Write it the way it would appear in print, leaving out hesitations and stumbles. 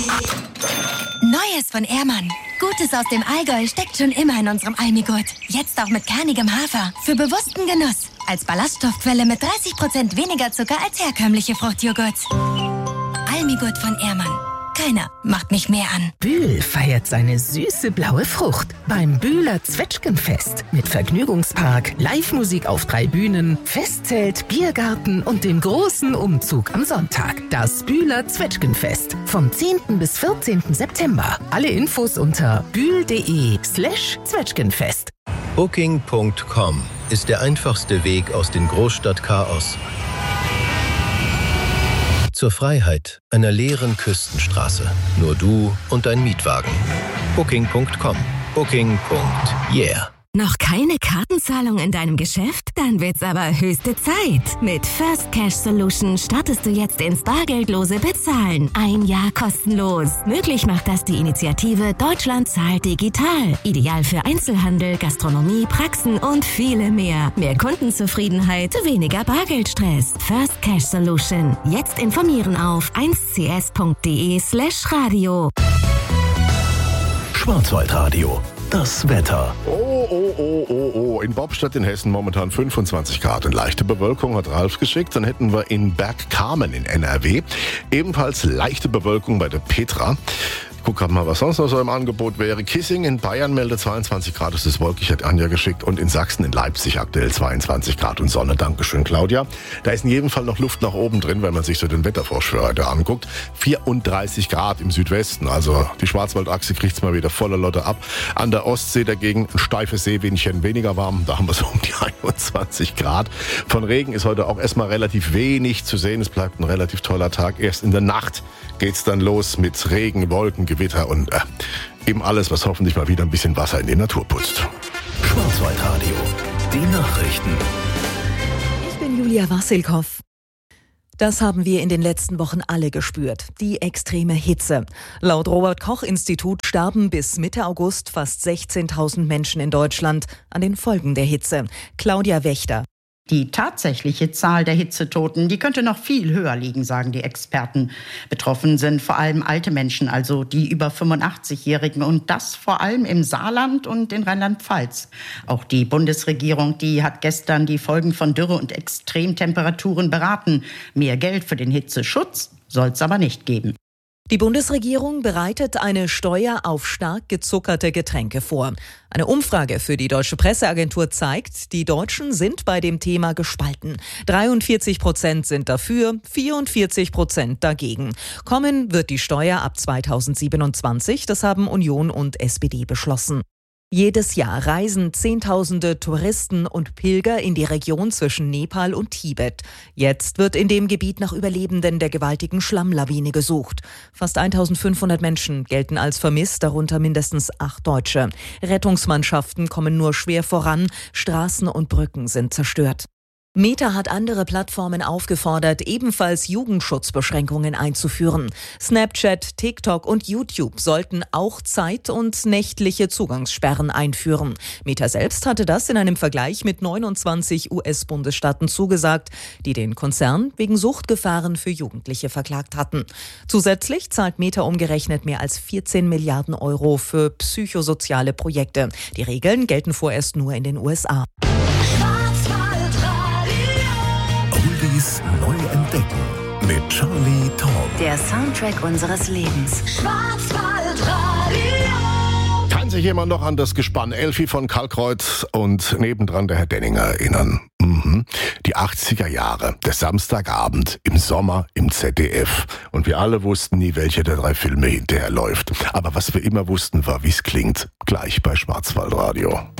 Neues von Ehrmann. Gutes aus dem Allgäu steckt schon immer in unserem Almigurt. Jetzt auch mit kernigem Hafer. Für bewussten Genuss. Als Ballaststoffquelle mit 30% weniger Zucker als herkömmliche Fruchtjoghurts. Almigurt von Ehrmann. Keiner macht mich mehr an. Bühl feiert seine süße blaue Frucht beim Bühler Zwetschgenfest. Mit Vergnügungspark, Live-Musik auf 3 Bühnen, Festzelt, Biergarten und dem großen Umzug am Sonntag. Das Bühler Zwetschgenfest vom 10. bis 14. September. Alle Infos unter bühl.de/Zwetschgenfest. Booking.com ist der einfachste Weg aus dem Großstadtchaos zur Freiheit einer leeren Küstenstraße. Nur du und dein Mietwagen. Booking.com. Booking.yeah. Noch keine Kartenzahlung in deinem Geschäft? Dann wird's aber höchste Zeit. Mit First Cash Solution startest du jetzt ins bargeldlose Bezahlen. 1 Jahr kostenlos. Möglich macht das die Initiative Deutschland zahlt digital. Ideal für Einzelhandel, Gastronomie, Praxen und viele mehr. Mehr Kundenzufriedenheit, weniger Bargeldstress. First Cash Solution. Jetzt informieren auf 1cs.de/radio. Schwarzwaldradio. Das Wetter. Oh. In Bobstadt in Hessen momentan 25 Grad und leichte Bewölkung, hat Ralf geschickt. Dann hätten wir in Bergkamen in NRW ebenfalls leichte Bewölkung bei der Petra. Ich gucke gerade mal, was sonst noch so im Angebot wäre. Kissing in Bayern meldet 22 Grad, das ist wolkig, hat Anja geschickt. Und in Sachsen, in Leipzig aktuell 22 Grad und Sonne. Dankeschön, Claudia. Da ist in jedem Fall noch Luft nach oben drin, wenn man sich so den Wettervorschau heute anguckt. 34 Grad im Südwesten, also die Schwarzwaldachse kriegt's mal wieder voller Lotte ab. An der Ostsee dagegen ein steifes Seewindchen, weniger warm, da haben wir so um die 21 Grad. Von Regen ist heute auch erstmal relativ wenig zu sehen. Es bleibt ein relativ toller Tag. Erst in der Nacht geht's dann los mit Regen, Wolken, Gewitter und eben alles, was hoffentlich mal wieder ein bisschen Wasser in die Natur putzt. Schwarzwaldradio, die Nachrichten. Ich bin Julia Wassilkow. Das haben wir in den letzten Wochen alle gespürt. Die extreme Hitze. Laut Robert-Koch-Institut starben bis Mitte August fast 16.000 Menschen in Deutschland an den Folgen der Hitze. Claudia Wächter. Die tatsächliche Zahl der Hitzetoten, die könnte noch viel höher liegen, sagen die Experten. Betroffen sind vor allem alte Menschen, also die über 85-Jährigen, und das vor allem im Saarland und in Rheinland-Pfalz. Auch die Bundesregierung, die hat gestern die Folgen von Dürre und Extremtemperaturen beraten. Mehr Geld für den Hitzeschutz soll es aber nicht geben. Die Bundesregierung bereitet eine Steuer auf stark gezuckerte Getränke vor. Eine Umfrage für die Deutsche Presseagentur zeigt, die Deutschen sind bei dem Thema gespalten. 43% sind dafür, 44% dagegen. Kommen wird die Steuer ab 2027, das haben Union und SPD beschlossen. Jedes Jahr reisen Zehntausende Touristen und Pilger in die Region zwischen Nepal und Tibet. Jetzt wird in dem Gebiet nach Überlebenden der gewaltigen Schlammlawine gesucht. Fast 1500 Menschen gelten als vermisst, darunter mindestens 8 Deutsche. Rettungsmannschaften kommen nur schwer voran, Straßen und Brücken sind zerstört. Meta hat andere Plattformen aufgefordert, ebenfalls Jugendschutzbeschränkungen einzuführen. Snapchat, TikTok und YouTube sollten auch zeit- und nächtliche Zugangssperren einführen. Meta selbst hatte das in einem Vergleich mit 29 US-Bundesstaaten zugesagt, die den Konzern wegen Suchtgefahren für Jugendliche verklagt hatten. Zusätzlich zahlt Meta umgerechnet mehr als 14 Milliarden Euro für psychosoziale Projekte. Die Regeln gelten vorerst nur in den USA. Oldies neu entdecken mit Charlie Tong. Der Soundtrack unseres Lebens. Schwarzwaldradio. Kann sich jemand noch an das Gespann Elfi von Kalkreuth und nebendran der Herr Denninger erinnern? Die 80er Jahre, der Samstagabend im Sommer im ZDF. Und wir alle wussten nie, welcher der 3 Filme hinterher läuft. Aber was wir immer wussten, war, wie es klingt. Gleich bei Schwarzwaldradio.